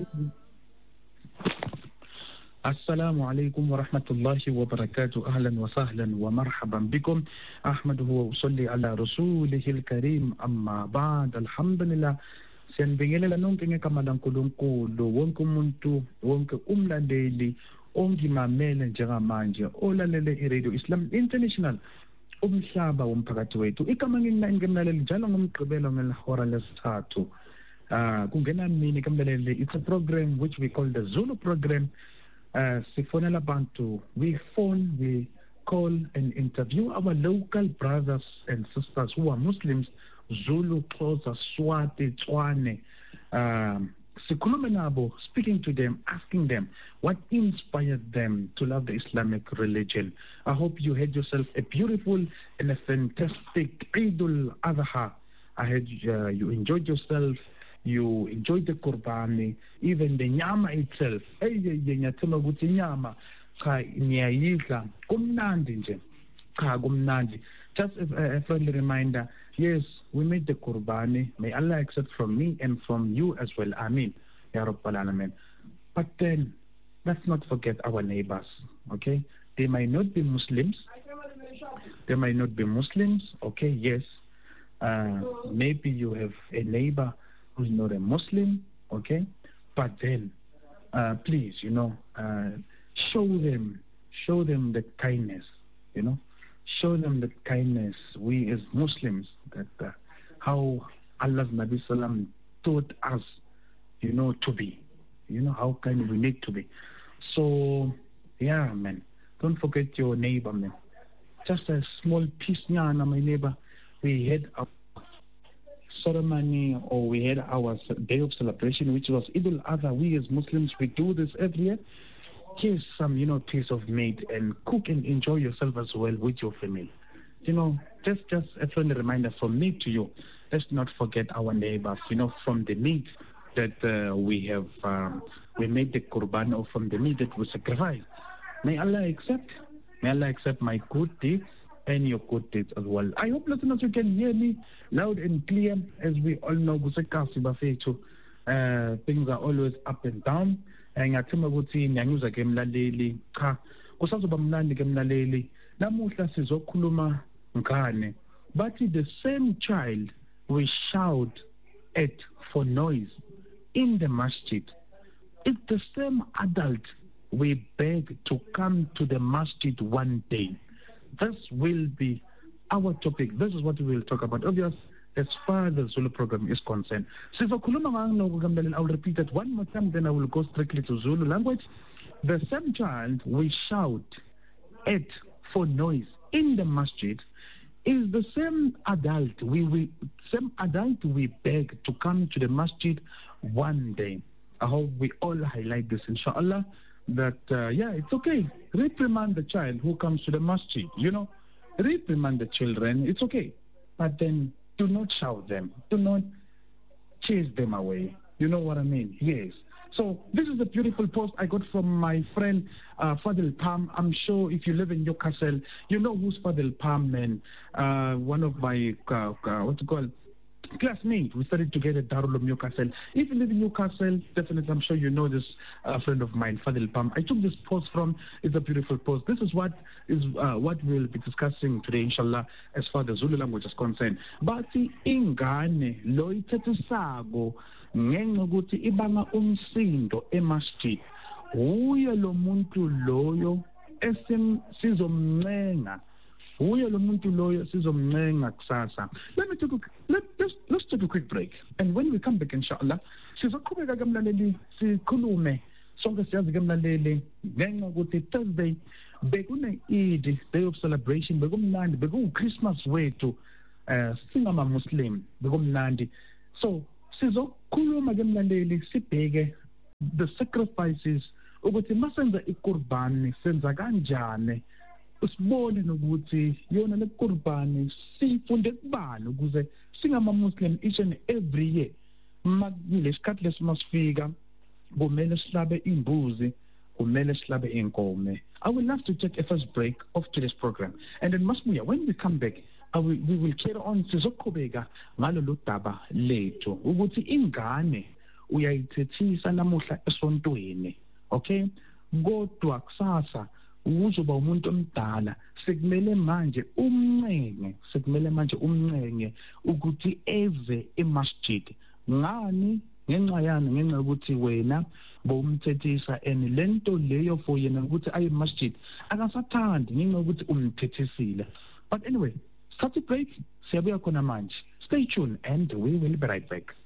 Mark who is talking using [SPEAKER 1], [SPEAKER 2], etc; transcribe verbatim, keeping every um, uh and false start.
[SPEAKER 1] السلام عليكم ورحمة الله وبركاته. أهلا وسهلا ومرحبا بكم. أحمده وأصلي على رسوله الكريم. أما بعد الحمد لله. Siyanibingelela nonke ngegama laNkulunkulu, wonke umuntu, wonke umlandeli ongimamele njengamanje olalele iRadio Islam International umhlaba womphakathi wethu. Igama ngini ngemlaleli njalo ngomgqibelo ngelahora lesithathu. Ah kungena mina kamlaleli. It's a program which we call the Zulu program. Uh, sifonela abantu, we phone, we call and interview our local brothers and sisters who are Muslims, Zulu, Xhosa, Swati, Tswane. Um, sikhuluma nabo, speaking to them, asking them what inspired them to love the Islamic religion. I hope you had yourself a beautiful and a fantastic Eid al-Adha. I hope uh, you enjoyed yourself. You enjoy the Qurbani, even the nyama itself. Hey, ngiyathemba ukuthi inyama cha ngiyayidla kumnandi nje. Cha kumnandi. Just a, a friendly reminder, yes, we made the Qurbani. May Allah accept from me and from you as well. Ameen. Ya Rabbal Alamin. But then, let's not forget our neighbors, okay? They might not be Muslims. They might not be Muslims, okay, yes. Uh, maybe you have a neighbor who's not a Muslim, okay? But then, uh, please, you know, uh, show them, show them the kindness, you know? Show them the kindness, we as Muslims, that uh, how Allah's Nabi Sallam taught us, you know, to be, you know, how kind we need to be. So, yeah, man, don't forget your neighbor, man. Just a small piece, my neighbor, we had a ceremony, or we had our day of celebration, which was Eid al-Adha. We as Muslims, we do this every year. Here's some, you know, piece of meat and cook and enjoy yourself as well with your family. You know, just just a friendly reminder from me to you. Let's not forget our neighbors. You know, from the meat that uh, we have, um, we made the Qurban, or from the meat that we sacrifice. May Allah accept. May Allah accept my good deeds and your good deeds as well. I hope, listeners, you can hear me loud and clear. As we all know, uh, things are always up and down. Ngiyathemba ukuthi niyanyuza ke mlaleli cha kusazoba mnandi ke mlaleli. Namuhla sizokhuluma ngane bathi the same child we shout at for noise in the masjid, it's the same adult we beg to come to the masjid one day. This will be our topic. This is what we will talk about. Obviously, as far as the Zulu program is concerned. I'll repeat it one more time, then I will go strictly to Zulu language. The same child we shout at for noise in the masjid is the same adult we, we same adult we beg to come to the masjid one day. I hope we all highlight this, inshallah, that uh, yeah, it's okay. Reprimand the child who comes to the masjid, you know, reprimand the children, it's okay. But then do not shout them. Do not chase them away. You know what I mean? Yes. So this is a beautiful post I got from my friend uh, Fadil Palm. I'm sure if you live in Newcastle, you know who's Fadil Palm, man. Uh, one of my, uh, uh, what's it called? Classmate. We studied together at Darul Uloom Newcastle. If you live in Newcastle, definitely I'm sure you know this uh, friend of mine, Fadil Palm. I took this post from, it's a beautiful post. This is what is uh, what we'll be discussing today, inshallah, as far as the Zulu language is concerned. Bathi ingane lo ithethisako ngenxa ukuthi ibanga umsindo emasjid. Uye lo muntu loyo esim sizomncenga. Uye lo muntu loyo sizomncenga kusasa. Let me take a, let, let's, let's take a quick break. And when we come back, inshallah, sizoqhubeka ke mlaleli sikhulume sonke siyazi ke mlaleli ngenxa ukuthi Thursday bekune Eid, day of celebration, bekumnandi, beku Christmas wethu uh, singama Muslim, bekumnandi. So sizokhuluma ke mlaleli sibheke the sacrifices ukuthi masenza iqurban senza kanjani. Usibone nokuthi yona le Qurbani sifunde kubani ukuze singama Muslim each and every year makule isikhathi lesimafika kumele sihlabe imbuzi kumele sihlabe inkomo. I will love to take a first break of today's program, and then Masmuya, when we come back, I will, we will carry on sizoqhubeka ngalo lo daba lethu ukuthi ingane uyayithethisa namuhla esontweni, okay? Kodwa kusasa uzoba umuntu omdala, sekumele manje umncenge sekumele manje umncenge ukuthi eze emasjid. Ngani? Ngenxa yani, ngenxa ukuthi wena bowumthethisa and lento leyo for yena ukuthi aye emasjid akasathandi ngenxa ukuthi umthethisile. But anyway, start a break, siyabuya khona manje. Stay tuned and we will be right back.